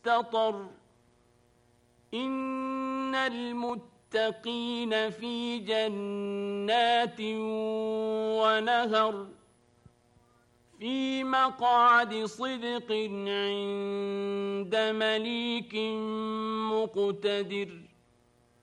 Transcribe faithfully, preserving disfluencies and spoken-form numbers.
مستطر إن المتقين في جنات ونهر في مقعد صدق عند مليك مقتدر